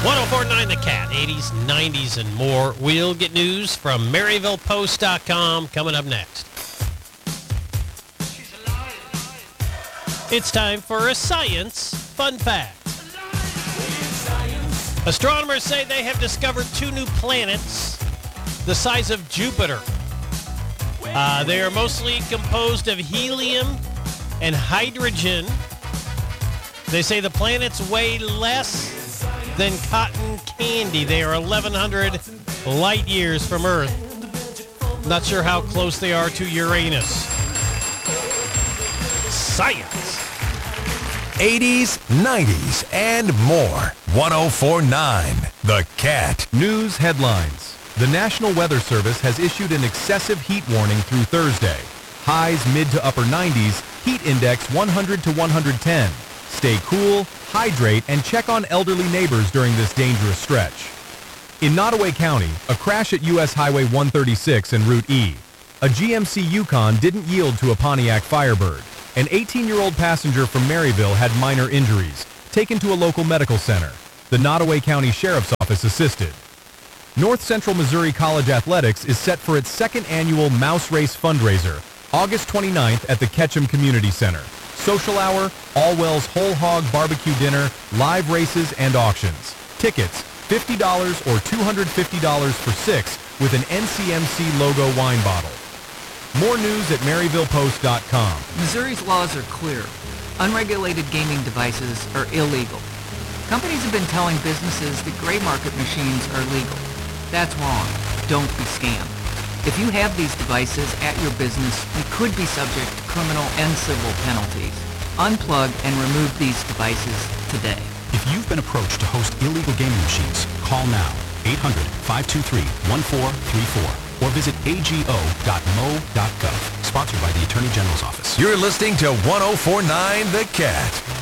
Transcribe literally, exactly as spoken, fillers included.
one oh four point nine The Cat, eighties, nineties, and more. We'll get news from Maryville Post dot com coming up next. It's time for a science fun fact. Astronomers say they have discovered two new planets the size of Jupiter. Uh, they are mostly composed of helium and hydrogen. They say the planets weigh less than cotton candy. They are eleven hundred light years from Earth. Not sure how close they are to Uranus. Science. eighties, nineties, and more. one oh four point nine The Cat. News headlines. The National Weather Service has issued an excessive heat warning through Thursday. Highs mid to upper nineties, heat index one hundred to one hundred ten. Stay cool, hydrate, and check on elderly neighbors during this dangerous stretch. In Nottoway County, a crash at U S Highway one thirty-six and Route E. A G M C Yukon didn't yield to a Pontiac Firebird. An eighteen-year-old passenger from Maryville had minor injuries, taken to a local medical center. The Nottoway County Sheriff's Office assisted. North Central Missouri College Athletics is set for its second annual Mouse Race fundraiser, August twenty-ninth at the Ketchum Community Center. Social hour, Allwell's Whole Hog Barbecue Dinner, live races, and auctions. Tickets, fifty dollars or two hundred fifty dollars for six with an N C M C logo wine bottle. More news at Maryville Post dot com. Missouri's laws are clear. Unregulated gaming devices are illegal. Companies have been telling businesses that gray market machines are legal. That's wrong. Don't be scammed. If you have these devices at your business, you could be subject to criminal and civil penalties. Unplug and remove these devices today. If you've been approached to host illegal gaming machines, call now, eight hundred, five two three, one four three four, or visit A G O dot M O dot gov. Sponsored by the Attorney General's Office. You're listening to one oh four point nine The Cat.